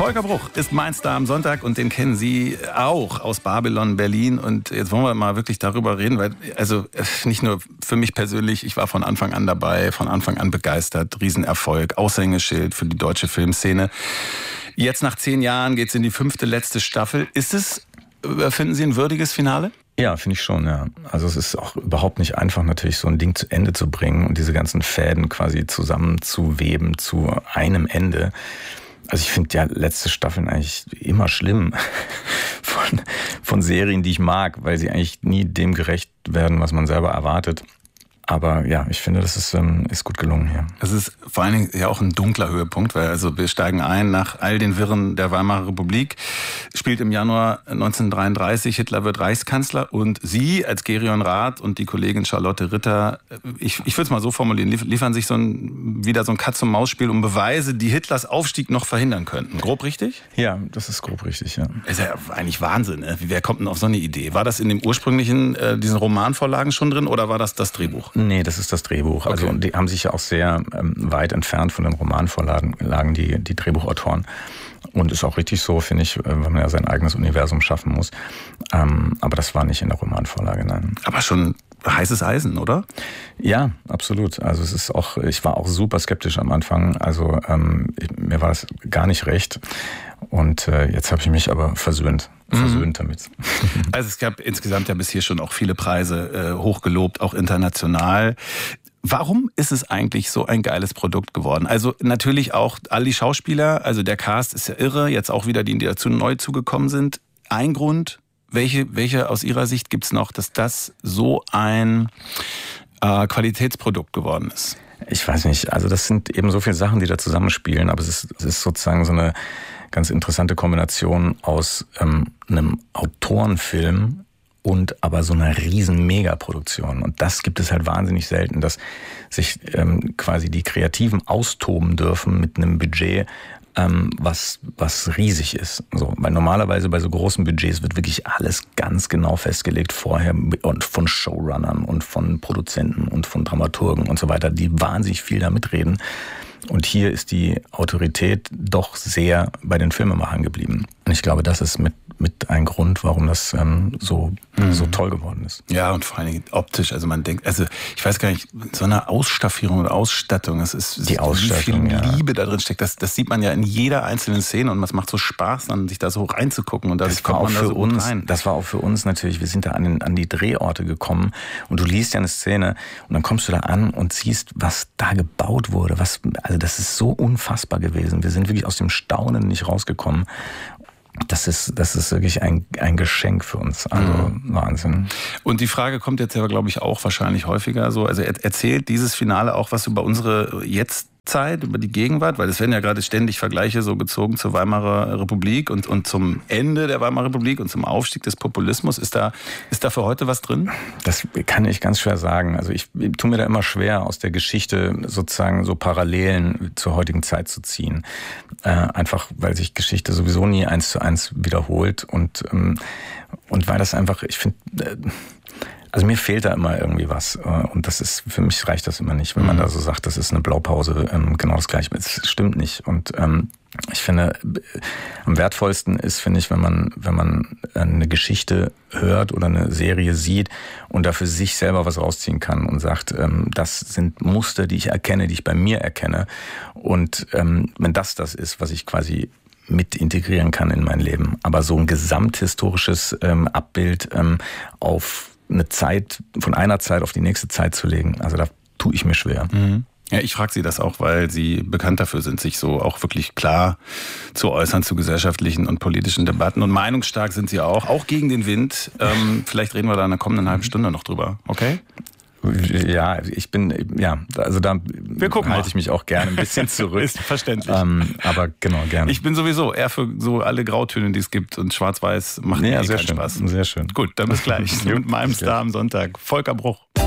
Volker Bruch ist mein Star am Sonntag und den kennen Sie auch aus Babylon Berlin. Und jetzt wollen wir mal wirklich darüber reden, weil, also nicht nur für mich persönlich, ich war von Anfang an dabei, von Anfang an begeistert, Riesenerfolg, Aushängeschild für die deutsche Filmszene. Jetzt nach 10 Jahren geht's in die 5. letzte Staffel. Ist es, finden Sie, ein würdiges Finale? Ja, finde ich schon, ja. Also es ist auch überhaupt nicht einfach, natürlich so ein Ding zu Ende zu bringen und diese ganzen Fäden quasi zusammenzuweben zu einem Ende. Also ich finde ja letzte Staffeln eigentlich immer schlimm von Serien, die ich mag, weil sie eigentlich nie dem gerecht werden, was man selber erwartet. Aber ja, ich finde, das ist gut gelungen hier. Es ist vor allen Dingen ja auch ein dunkler Höhepunkt, weil also wir steigen ein nach all den Wirren der Weimarer Republik, spielt im Januar 1933, Hitler wird Reichskanzler und Sie als Gerion Rath und die Kollegin Charlotte Ritter, ich würde es mal so formulieren, liefern sich wieder so ein Katz-und-Maus-Spiel um Beweise, die Hitlers Aufstieg noch verhindern könnten. Grob richtig? Ja, das ist grob richtig, ja. Ist ja eigentlich Wahnsinn, ne? Wer kommt denn auf so eine Idee? War das in dem ursprünglichen, diesen Romanvorlagen schon drin oder war das das Drehbuch? Nee, das ist das Drehbuch. Also okay. Die haben sich ja auch sehr weit entfernt von den Romanvorlagen, die Drehbuchautoren. Und ist auch richtig so, finde ich, wenn man ja sein eigenes Universum schaffen muss. Aber das war nicht in der Romanvorlage, nein. Aber schon heißes Eisen, oder? Ja, absolut. Also es ist auch, ich war auch super skeptisch am Anfang. Also mir war das gar nicht recht. Und jetzt habe ich mich aber versöhnt damit. Also es gab insgesamt ja bis hier schon auch viele Preise hochgelobt, auch international. Warum ist es eigentlich so ein geiles Produkt geworden? Also natürlich auch all die Schauspieler, also der Cast ist ja irre, jetzt auch wieder die dazu neu zugekommen sind. Ein Grund, welche aus Ihrer Sicht gibt's noch, dass das so ein Qualitätsprodukt geworden ist? Ich weiß nicht, also das sind eben so viele Sachen, die da zusammenspielen, aber es ist sozusagen so eine ganz interessante Kombination aus einem Autorenfilm und aber so einer riesen Megaproduktion. Und das gibt es halt wahnsinnig selten, dass sich quasi die Kreativen austoben dürfen mit einem Budget, was riesig ist. So, weil normalerweise bei so großen Budgets wird wirklich alles ganz genau festgelegt vorher und von Showrunnern und von Produzenten und von Dramaturgen und so weiter, die wahnsinnig viel da mitreden. Und hier ist die Autorität doch sehr bei den Filmemachern geblieben. Und ich glaube, das ist mit ein Grund, warum das so toll geworden ist. Ja, und vor allen Dingen optisch. Also man denkt, also ich weiß gar nicht, so eine Ausstaffierung oder Ausstattung, das ist die Ausstattung, wie viel Liebe da drin steckt. Das sieht man ja in jeder einzelnen Szene und es macht so Spaß, dann sich da so reinzugucken. Und das kommt man da so gut rein. Das war auch für uns natürlich, wir sind da an die Drehorte gekommen und du liest ja eine Szene und dann kommst du da an und siehst, was da gebaut wurde. Also das ist so unfassbar gewesen. Wir sind wirklich aus dem Staunen nicht rausgekommen. Das ist wirklich ein Geschenk für uns. Also Wahnsinn. Und die Frage kommt jetzt ja, glaube ich, auch wahrscheinlich häufiger so. Also erzählt dieses Finale auch was über unsere Jetztzeit, über die Gegenwart? Weil es werden ja gerade ständig Vergleiche so gezogen zur Weimarer Republik und zum Ende der Weimarer Republik und zum Aufstieg des Populismus. Ist da für heute was drin? Das kann ich ganz schwer sagen. Also ich tue mir da immer schwer, aus der Geschichte sozusagen so Parallelen zur heutigen Zeit zu ziehen. Einfach, weil sich Geschichte sowieso nie 1:1 wiederholt und weil das einfach, ich finde, also mir fehlt da immer irgendwie was und für mich reicht das immer nicht, wenn man da so sagt, das ist eine Blaupause, genau das Gleiche. Das stimmt nicht und ich finde, am wertvollsten ist, finde ich, wenn man eine Geschichte hört oder eine Serie sieht und da für sich selber was rausziehen kann und sagt, das sind Muster, die ich erkenne, die ich bei mir erkenne und wenn das ist, was ich quasi mit integrieren kann in mein Leben. Aber so ein gesamthistorisches Abbild auf eine Zeit, von einer Zeit auf die nächste Zeit zu legen, also da tue ich mir schwer. Mhm. Ja, ich frage Sie das auch, weil Sie bekannt dafür sind, sich so auch wirklich klar zu äußern zu gesellschaftlichen und politischen Debatten. Und meinungsstark sind Sie auch gegen den Wind. Vielleicht reden wir da in der kommenden halben Stunde noch drüber, okay? Ja, also da halte ich mich auch gerne ein bisschen zurück. Ist verständlich. Aber genau, gerne. Ich bin sowieso eher für so alle Grautöne, die es gibt und Schwarz-Weiß macht mir keinen Spaß. Sehr schön. Gut, dann bis gleich mit meinem Star am Sonntag, Volker Bruch.